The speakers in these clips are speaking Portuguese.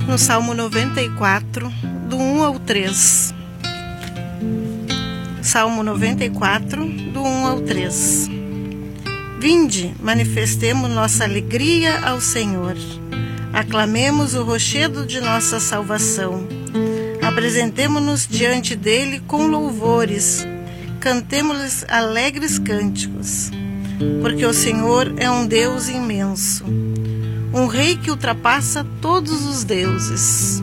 no Salmo 94, do 1 ao 3. Salmo 94, do 1 ao 3. Vinde, manifestemos nossa alegria ao Senhor. Aclamemos o rochedo de nossa salvação. Apresentemo-nos diante dele com louvores. Cantemo-lhes alegres cânticos. Porque o Senhor é um Deus imenso, um rei que ultrapassa todos os deuses.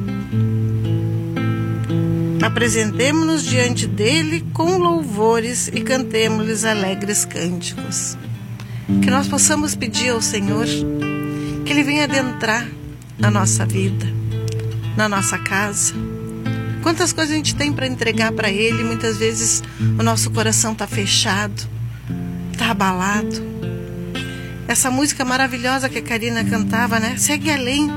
Apresentemo-nos diante dele com louvores e cantemo-lhes alegres cânticos. Que nós possamos pedir ao Senhor que Ele venha adentrar na nossa vida, na nossa casa. Quantas coisas a gente tem para entregar para Ele, muitas vezes o nosso coração está fechado, está abalado. Essa música maravilhosa que a Karina cantava, né? Segue além.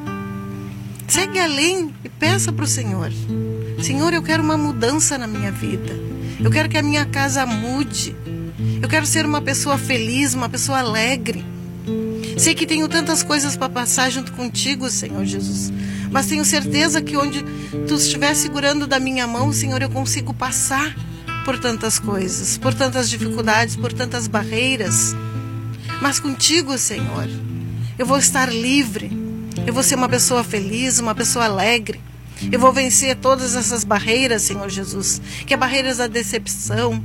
Segue além e peça para o Senhor. Senhor, eu quero uma mudança na minha vida. Eu quero que a minha casa mude. Eu quero ser uma pessoa feliz, uma pessoa alegre. Sei que tenho tantas coisas para passar junto contigo, Senhor Jesus. Mas tenho certeza que onde Tu estiver segurando da minha mão, Senhor, eu consigo passar por tantas coisas, por tantas dificuldades, por tantas barreiras. Mas contigo, Senhor, eu vou estar livre. Eu vou ser uma pessoa feliz, uma pessoa alegre. Eu vou vencer todas essas barreiras, Senhor Jesus, que é barreiras da decepção,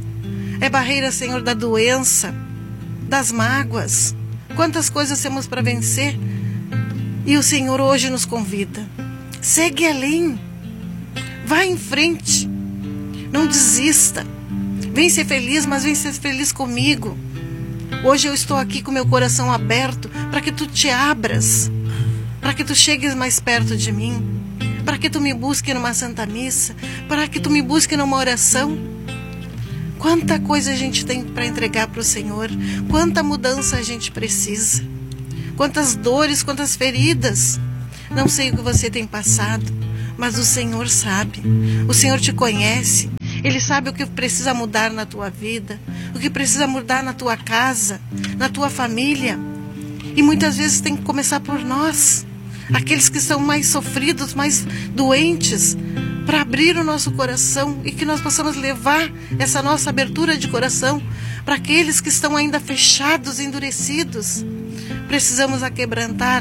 é barreira, Senhor, da doença, das mágoas. Quantas coisas temos para vencer? E o Senhor hoje nos convida. Segue além. Vá em frente. Não desista. Vem ser feliz, mas vem ser feliz comigo. Hoje eu estou aqui com meu coração aberto para que Tu te abras, para que Tu chegues mais perto de mim, para que Tu me busque numa Santa Missa, para que Tu me busque numa oração. Quanta coisa a gente tem para entregar para o Senhor, quanta mudança a gente precisa, quantas dores, quantas feridas. Não sei o que você tem passado, mas o Senhor sabe, o Senhor te conhece, Ele sabe o que precisa mudar na tua vida, o que precisa mudar na tua casa, na tua família. E muitas vezes tem que começar por nós, aqueles que são mais sofridos, mais doentes, para abrir o nosso coração e que nós possamos levar essa nossa abertura de coração para aqueles que estão ainda fechados, endurecidos. Precisamos aquebrantar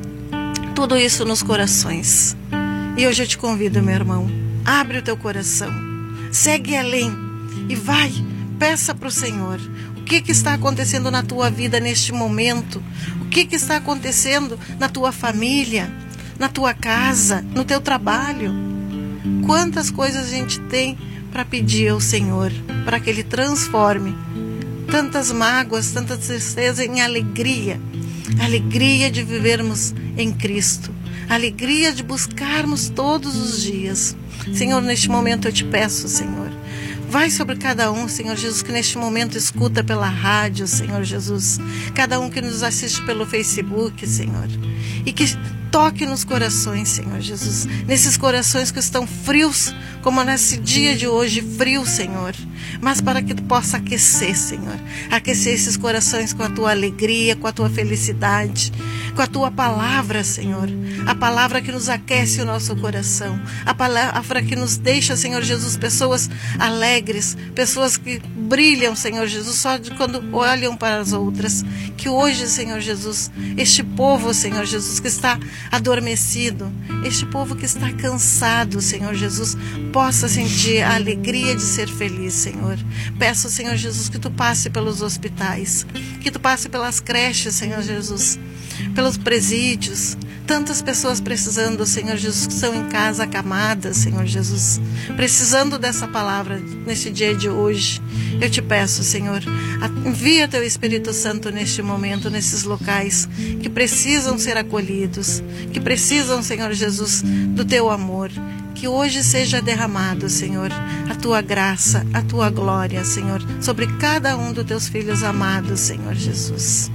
tudo isso nos corações. E hoje eu te convido, meu irmão, abre o teu coração, segue além e vai, peça para o Senhor. O que está acontecendo na tua vida neste momento? O que está acontecendo na tua família, na tua casa, no teu trabalho? Quantas coisas a gente tem para pedir ao Senhor, para que Ele transforme tantas mágoas, tanta tristeza em alegria. Alegria de vivermos em Cristo. Alegria de buscarmos todos os dias. Senhor, neste momento eu te peço, Senhor, vai sobre cada um, Senhor Jesus, que neste momento escuta pela rádio, Senhor Jesus. Cada um que nos assiste pelo Facebook, Senhor. E que toque nos corações, Senhor Jesus. Nesses corações que estão frios, como nesse dia de hoje, frio, Senhor. Mas para que Tu possa aquecer, Senhor. Aquecer esses corações com a Tua alegria, com a Tua felicidade, com a Tua palavra, Senhor. A palavra que nos aquece o nosso coração. A palavra que nos deixa, Senhor Jesus, pessoas alegres, pessoas que brilham, Senhor Jesus, só de quando olham para as outras. Que hoje, Senhor Jesus, este povo, Senhor Jesus, que está adormecido, este povo que está cansado, Senhor Jesus, possa sentir a alegria de ser feliz, Senhor. Peço, Senhor Jesus, que Tu passe pelos hospitais, que Tu passe pelas creches, Senhor Jesus, pelos presídios. Tantas pessoas precisando, Senhor Jesus, que estão em casa acamadas, Senhor Jesus, precisando dessa palavra neste dia de hoje. Eu te peço, Senhor, envia Teu Espírito Santo neste momento, nesses locais que precisam ser acolhidos, que precisam, Senhor Jesus, do Teu amor. Que hoje seja derramado, Senhor, a Tua graça, a Tua glória, Senhor, sobre cada um dos Teus filhos amados, Senhor Jesus.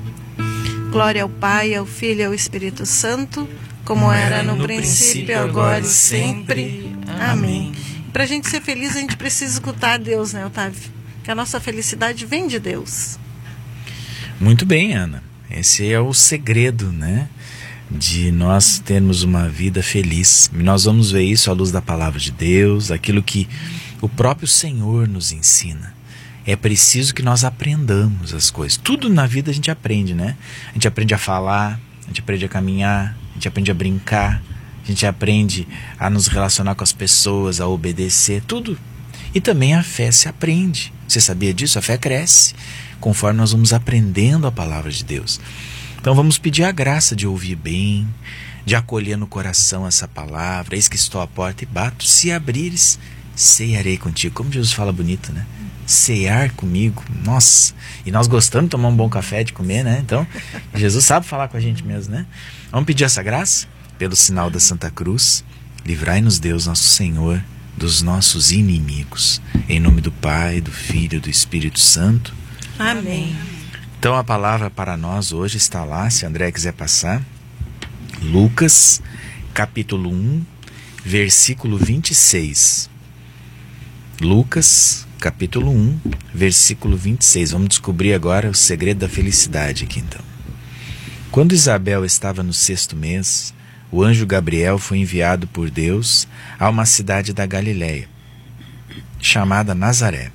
Glória ao Pai, ao Filho e ao Espírito Santo, como era no princípio, agora e sempre. Amém. Para a gente ser feliz, a gente precisa escutar Deus, né, Otávio? Que a nossa felicidade vem de Deus. Muito bem, Ana. Esse é o segredo, né? de nós termos uma vida feliz. E nós vamos ver isso à luz da palavra de Deus, aquilo que o próprio Senhor nos ensina. É preciso que nós aprendamos as coisas. Tudo na vida a gente aprende, né? A gente aprende a falar, a gente aprende a caminhar, a gente aprende a brincar, a gente aprende a nos relacionar com as pessoas, a obedecer, tudo. E também a fé se aprende. Você sabia disso? A fé cresce conforme nós vamos aprendendo a palavra de Deus. Então vamos pedir a graça de ouvir bem, de acolher no coração essa palavra. Eis que estou à porta e bato. Se abrires, cearei contigo. Como Jesus fala bonito, né? Cear comigo. Nossa, e nós gostamos de tomar um bom café, de comer, né? Então, Jesus sabe falar com a gente mesmo, né? Vamos pedir essa graça? Pelo sinal da Santa Cruz, livrai-nos Deus, nosso Senhor, dos nossos inimigos. Em nome do Pai, do Filho e do Espírito Santo. Amém. Então a palavra para nós hoje está lá, se André quiser passar. Lucas, capítulo 1, versículo 26. Lucas, capítulo 1, versículo 26. Vamos descobrir agora o segredo da felicidade aqui então. Quando Isabel estava no 6º mês, o anjo Gabriel foi enviado por Deus a uma cidade da Galiléia, chamada Nazaré,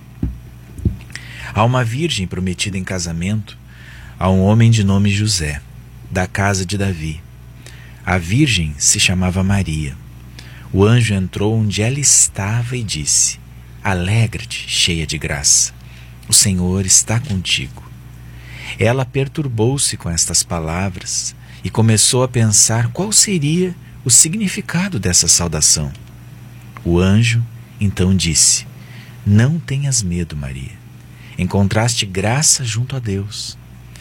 a uma virgem prometida em casamento a um homem de nome José, da casa de Davi. A virgem se chamava Maria. O anjo entrou onde ela estava e disse: Alegra-te, cheia de graça, o Senhor está contigo. Ela perturbou-se com estas palavras e começou a pensar qual seria o significado dessa saudação. O anjo então disse: Não tenhas medo, Maria. Encontraste graça junto a Deus.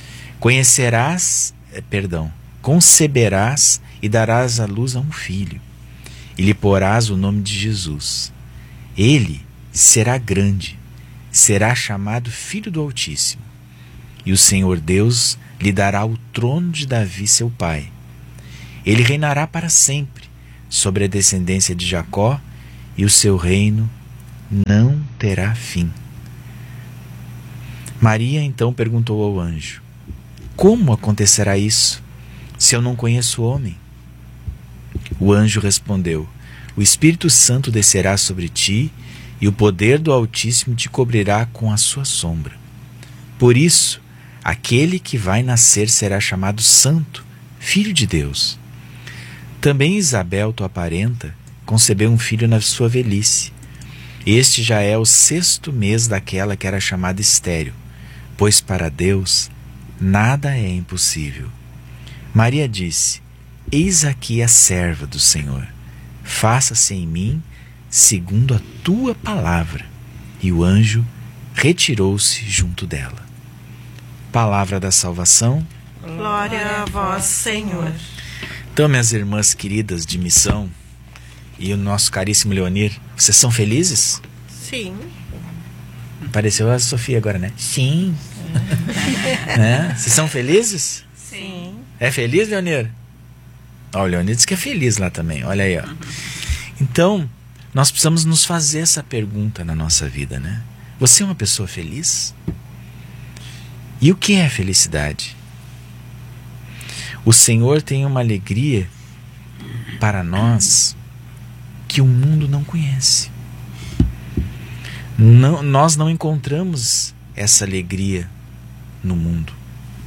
Conceberás e darás à luz a um filho, e lhe porás o nome de Jesus. Ele será grande, será chamado Filho do Altíssimo, e o Senhor Deus lhe dará o trono de Davi, seu pai. Ele reinará para sempre sobre a descendência de Jacó, e o seu reino não terá fim. Maria então perguntou ao anjo: Como acontecerá isso, se eu não conheço o homem? O anjo respondeu: O Espírito Santo descerá sobre ti, e o poder do Altíssimo te cobrirá com a sua sombra. Por isso, aquele que vai nascer será chamado Santo, Filho de Deus. Também Isabel, tua parenta, concebeu um filho na sua velhice. Este já é o 6º mês daquela que era chamada estéril, pois para Deus nada é impossível. Maria disse: Eis aqui a serva do Senhor. Faça-se em mim segundo a tua palavra. E o anjo retirou-se junto dela. Palavra da salvação. Glória a vós, Senhor. Então, minhas irmãs queridas de missão e o nosso caríssimo Leonir, vocês são felizes? Sim. Pareceu a Sofia agora, né? Sim. Né? Vocês são felizes? Sim. É feliz, Leonir? Ó, o Leonir disse que é feliz lá também, olha aí, ó. Então, nós precisamos nos fazer essa pergunta na nossa vida, né? Você é uma pessoa feliz? E o que é felicidade? O Senhor tem uma alegria para nós que o mundo não conhece. Nós não encontramos essa alegria no mundo.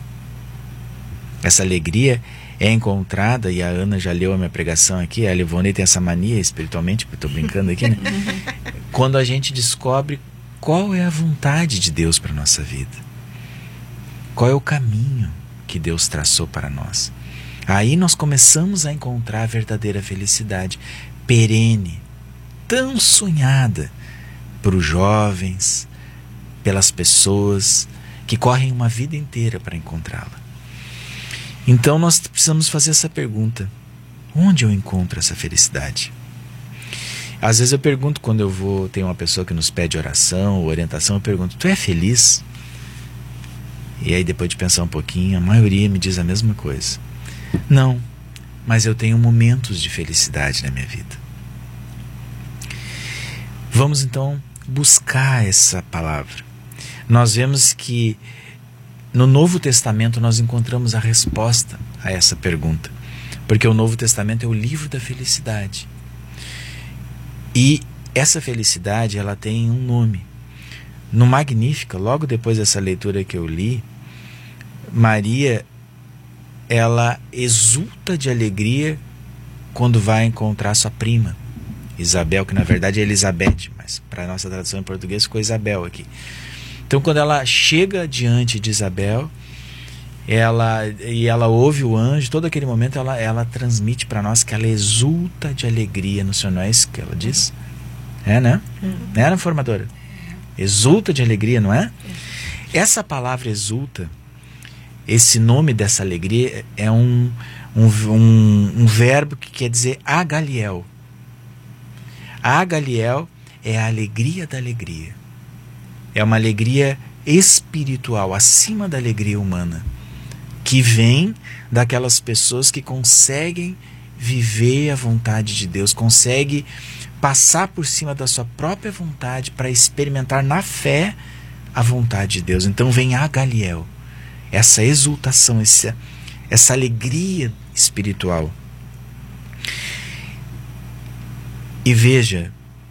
Essa alegria é encontrada, e a Ana já leu a minha pregação aqui, a Livone tem essa mania espiritualmente, porque eu estou brincando aqui, né? Quando a gente descobre qual é a vontade de Deus para a nossa vida. Qual é o caminho que Deus traçou para nós. Aí nós começamos a encontrar a verdadeira felicidade perene, tão sonhada por os jovens, pelas pessoas que correm uma vida inteira para encontrá-la. Então nós precisamos fazer essa pergunta: onde eu encontro essa felicidade? Às vezes eu pergunto, quando tem uma pessoa que nos pede oração ou orientação, eu pergunto: tu é feliz? E aí, depois de pensar um pouquinho, a maioria me diz a mesma coisa: não, mas eu tenho momentos de felicidade na minha vida. Vamos então buscar essa palavra. Nós vemos que no Novo Testamento nós encontramos a resposta a essa pergunta. Porque o Novo Testamento é o livro da felicidade. E essa felicidade, ela tem um nome. No Magnífica, logo depois dessa leitura que eu li, Maria, ela exulta de alegria quando vai encontrar sua prima, Isabel, que na verdade é Elizabeth, mas para a nossa tradução em português ficou Isabel aqui. Então, quando ela chega diante de Isabel, ela ouve o anjo, todo aquele momento ela transmite para nós que ela exulta de alegria no Senhor. Não é isso que ela diz? É, né? Não era, formadora? Exulta de alegria, não é? Essa palavra exulta, esse nome dessa alegria é um verbo que quer dizer agaliel. Agaliel é a alegria da alegria. É uma alegria espiritual, acima da alegria humana, que vem daquelas pessoas que conseguem viver a vontade de Deus, conseguem passar por cima da sua própria vontade para experimentar na fé a vontade de Deus. Então vem agaliel, essa exultação, essa alegria espiritual. E veja,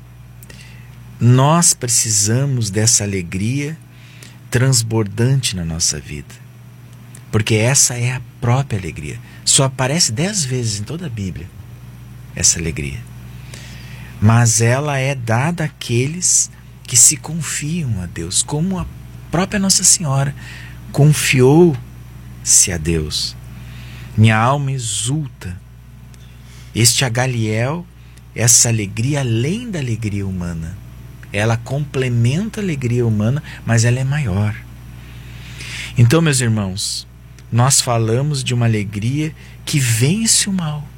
nós precisamos dessa alegria transbordante na nossa vida, porque essa é a própria alegria. Só aparece 10 vezes em toda a Bíblia essa alegria, mas ela é dada àqueles que se confiam a Deus, como a própria Nossa Senhora confiou-se a Deus. Minha alma exulta. Este agaliel, essa alegria além da alegria humana, ela complementa a alegria humana, mas ela é maior. Então, meus irmãos, nós falamos de uma alegria que vence o mal.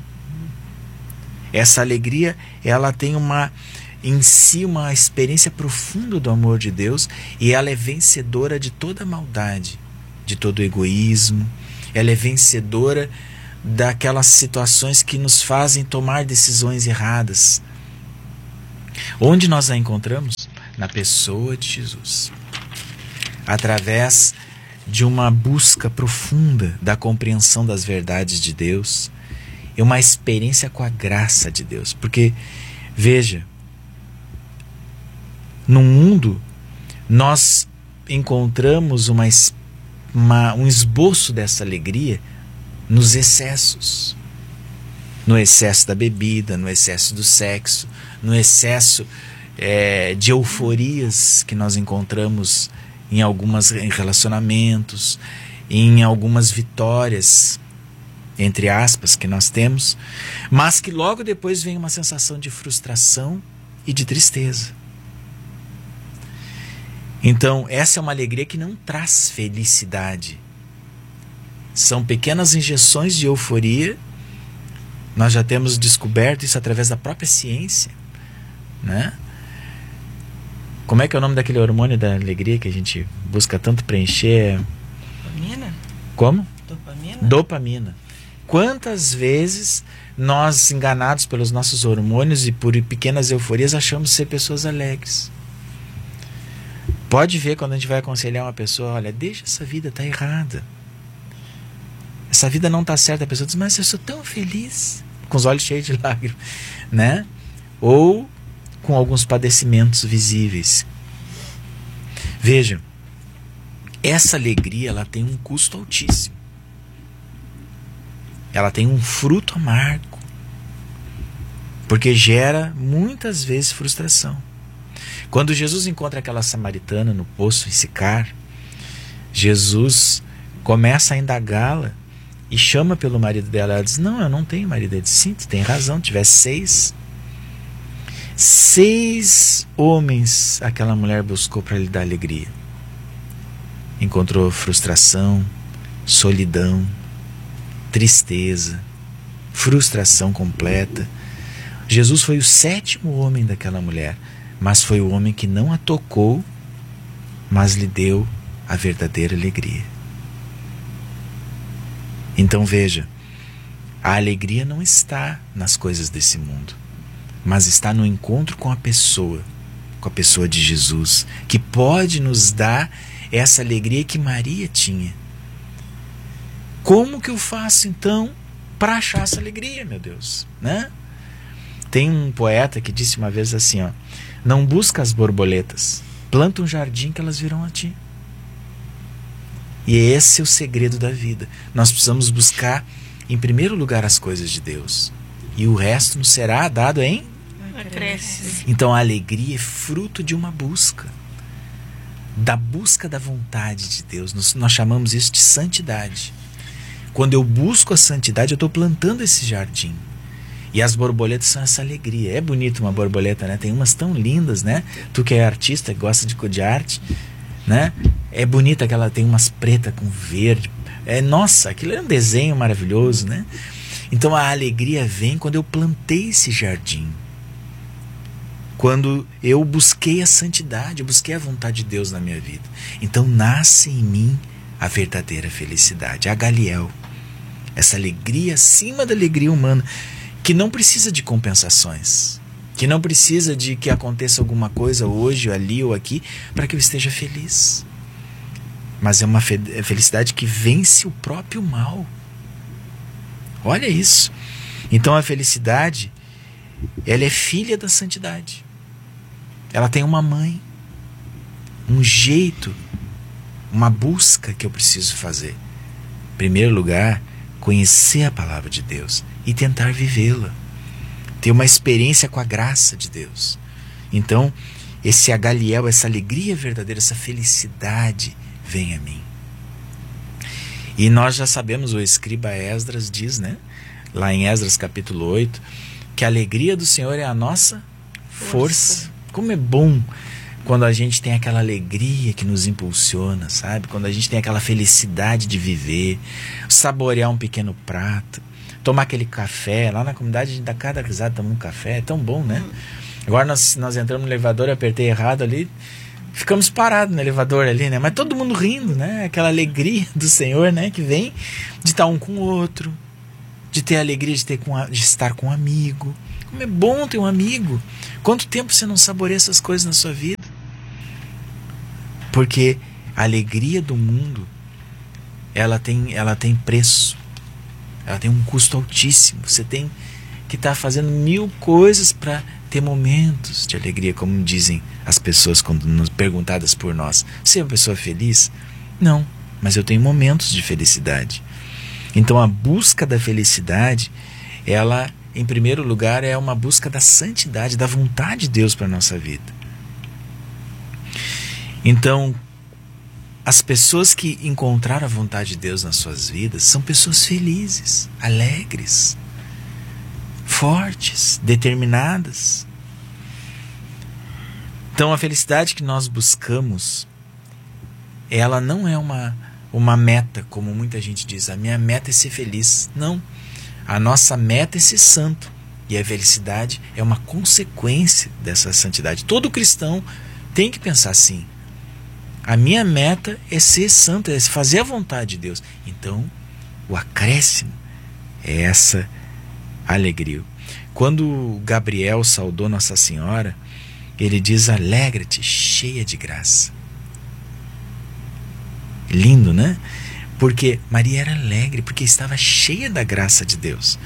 Essa alegria, ela tem em si uma experiência profunda do amor de Deus, e ela é vencedora de toda a maldade, de todo o egoísmo. Ela é vencedora daquelas situações que nos fazem tomar decisões erradas. Onde nós a encontramos? Na pessoa de Jesus. Através de uma busca profunda da compreensão das verdades de Deus e uma experiência com a graça de Deus. Porque, veja, no mundo nós encontramos um esboço dessa alegria nos excessos. No excesso da bebida, no excesso do sexo, no excesso de euforias que nós encontramos em alguns relacionamentos, em algumas vitórias, entre aspas, que nós temos, mas que logo depois vem uma sensação de frustração e de tristeza. Então, essa é uma alegria que não traz felicidade. São pequenas injeções de euforia. Nós já temos descoberto isso através da própria ciência, né? Como é que é o nome daquele hormônio da alegria que a gente busca tanto preencher? Dopamina? Como? Dopamina? Dopamina. Quantas vezes nós, enganados pelos nossos hormônios e por pequenas euforias, achamos ser pessoas alegres? Pode ver quando a gente vai aconselhar uma pessoa: olha, deixa essa vida, tá errada. Essa vida não tá certa. A pessoa diz: mas eu sou tão feliz, com os olhos cheios de lágrimas, né? Ou com alguns padecimentos visíveis. Vejam, essa alegria, ela tem um custo altíssimo. Ela tem um fruto amargo, porque gera muitas vezes frustração. Quando Jesus encontra aquela samaritana no poço em Sicar, Jesus começa a indagá-la e chama pelo marido dela. Ela diz: não, eu não tenho marido. Ele diz: sim, tu tem razão, tivesse 6 homens aquela mulher buscou para lhe dar alegria. Encontrou frustração, solidão, tristeza, frustração completa. Jesus foi o 7º homem daquela mulher, mas foi o homem que não a tocou, mas lhe deu a verdadeira alegria. Então veja, a alegria não está nas coisas desse mundo, mas está no encontro com a pessoa de Jesus, que pode nos dar essa alegria que Maria tinha. Como que eu faço então para achar essa alegria, meu Deus, né? Tem um poeta que disse uma vez assim, ó: não busca as borboletas, planta um jardim que elas virão a ti. E esse é o segredo da vida. Nós precisamos buscar em primeiro lugar as coisas de Deus, e o resto nos será dado em Acresce. Então a alegria é fruto de uma busca, da busca da vontade de Deus. Nós chamamos isso de santidade. Quando eu busco a santidade, eu estou plantando esse jardim. E as borboletas são essa alegria. É bonito uma borboleta, né? Tem umas tão lindas, né? Tu que é artista, que gosta de arte, né? É bonita que ela tem umas pretas com verde. Nossa, aquilo é um desenho maravilhoso, né? Então a alegria vem quando eu plantei esse jardim. Quando eu busquei a santidade, eu busquei a vontade de Deus na minha vida. Então nasce em mim a verdadeira felicidade, a Galiel. Essa alegria acima da alegria humana, que não precisa de compensações, que não precisa de que aconteça alguma coisa hoje, ali ou aqui, para que eu esteja feliz. Mas é uma felicidade que vence o próprio mal. Olha isso. Então a felicidade, ela é filha da santidade. Ela tem uma mãe, um jeito, uma busca que eu preciso fazer. Em primeiro lugar, conhecer a palavra de Deus e tentar vivê-la. Ter uma experiência com a graça de Deus. Então, esse agaliel, essa alegria verdadeira, essa felicidade vem a mim. E nós já sabemos, o escriba Esdras diz, né, lá em Esdras capítulo 8, que a alegria do Senhor é a nossa força. Como é bom quando a gente tem aquela alegria que nos impulsiona, sabe? Quando a gente tem aquela felicidade de viver, saborear um pequeno prato, tomar aquele café. Lá na comunidade a gente dá cada risada tomando um café, é tão bom, né? Agora nós entramos no elevador, eu apertei errado ali, ficamos parados no elevador ali, né? Mas todo mundo rindo, né? Aquela alegria do Senhor, né? Que vem de estar um com o outro, de ter a alegria de estar com um amigo. Como é bom ter um amigo. Quanto tempo você não saboreia essas coisas na sua vida? Porque a alegria do mundo, ela tem preço. Ela tem um custo altíssimo. Você tem que estar fazendo 1000 coisas para ter momentos de alegria, como dizem as pessoas quando nos perguntadas por nós. Você é uma pessoa feliz? Não, mas eu tenho momentos de felicidade. Então a busca da felicidade, ela, em primeiro lugar, é uma busca da santidade, da vontade de Deus para a nossa vida. Então, as pessoas que encontraram a vontade de Deus nas suas vidas são pessoas felizes, alegres, fortes, determinadas. Então a felicidade que nós buscamos, ela não é uma meta, como muita gente diz. A minha meta é ser feliz. Não. A nossa meta é ser santo. E a felicidade é uma consequência dessa santidade. Todo cristão tem que pensar assim. A minha meta é ser santo, é fazer a vontade de Deus. Então, o acréscimo é essa alegria. Quando Gabriel saudou Nossa Senhora, ele diz: alegra-te, cheia de graça. Lindo, né? Porque Maria era alegre, porque estava cheia da graça de Deus.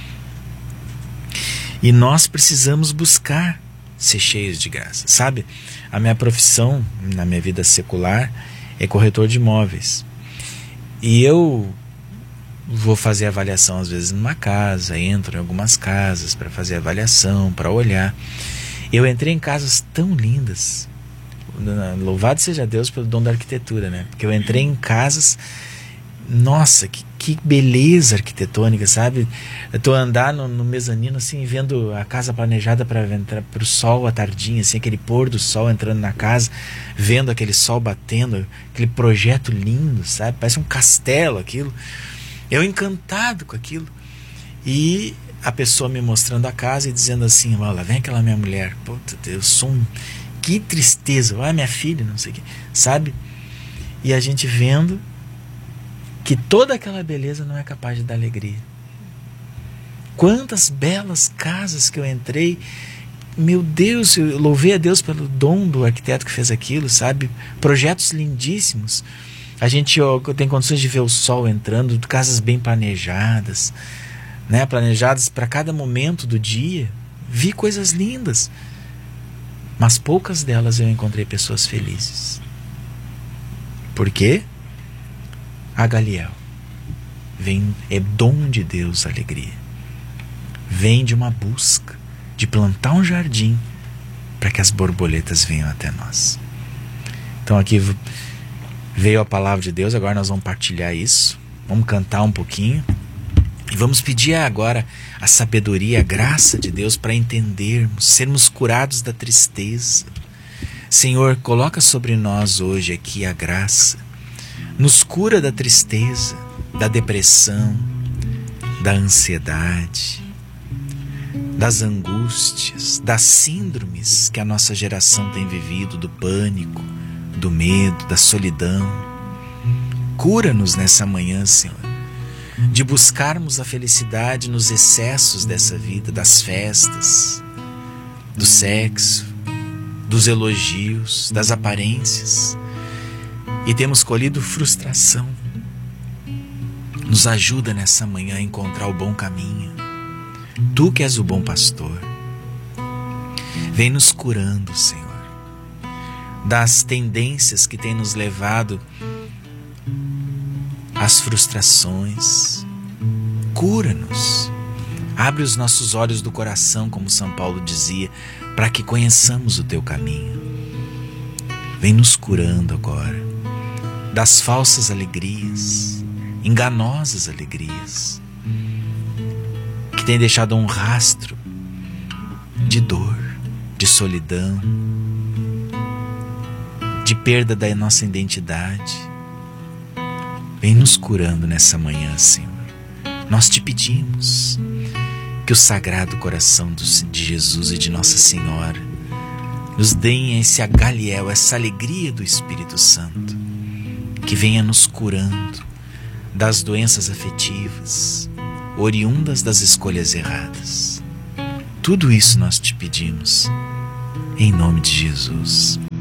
E nós precisamos buscar ser cheios de graça. Sabe, a minha profissão na minha vida secular é corretor de imóveis. E eu vou fazer avaliação às vezes numa casa, entro em algumas casas para fazer avaliação, para olhar. Eu entrei em casas tão lindas. Louvado seja Deus pelo dom da arquitetura, né? Porque eu entrei em casas, nossa, que beleza arquitetônica, sabe? Eu tô andando no mezanino assim, vendo a casa planejada para entrar pro sol à tardinha, assim, aquele pôr do sol entrando na casa, vendo aquele sol batendo, aquele projeto lindo, sabe? Parece um castelo aquilo. Eu encantado com aquilo. E a pessoa me mostrando a casa e dizendo assim: olha, vem aquela minha mulher, puta, eu sou que tristeza, olha minha filha, não sei o que, sabe? E a gente vendo que toda aquela beleza não é capaz de dar alegria. Quantas belas casas que eu entrei, meu Deus, eu louvei a Deus pelo dom do arquiteto que fez aquilo, sabe? Projetos lindíssimos. A gente tem condições de ver o sol entrando, casas bem planejadas, né, planejadas para cada momento do dia. Vi coisas lindas, mas poucas delas eu encontrei pessoas felizes. Por quê? A Galiel é dom de Deus a alegria. Vem de uma busca, de plantar um jardim para que as borboletas venham até nós. Então aqui veio a palavra de Deus, agora nós vamos partilhar isso, vamos cantar um pouquinho e vamos pedir agora a sabedoria, a graça de Deus para entendermos, sermos curados da tristeza. Senhor, coloca sobre nós hoje aqui a graça, nos cura da tristeza, da depressão, da ansiedade, das angústias, das síndromes que a nossa geração tem vivido, do pânico, do medo, da solidão. Cura-nos nessa manhã, Senhor, de buscarmos a felicidade nos excessos dessa vida, das festas, do sexo, dos elogios, das aparências, e temos colhido frustração. Nos ajuda nessa manhã a encontrar o bom caminho. Tu que és o bom pastor, vem nos curando, Senhor, das tendências que têm nos levado às frustrações. Cura-nos, abre os nossos olhos do coração, como São Paulo dizia, para que conheçamos o teu caminho. Vem nos curando agora das falsas alegrias, enganosas alegrias, que tem deixado um rastro de dor, de solidão, de perda da nossa identidade. Vem nos curando nessa manhã, Senhor. Nós te pedimos que o Sagrado Coração de Jesus e de Nossa Senhora nos deem esse Galiel, essa alegria do Espírito Santo, que venha nos curando das doenças afetivas, oriundas das escolhas erradas. Tudo isso nós te pedimos, em nome de Jesus.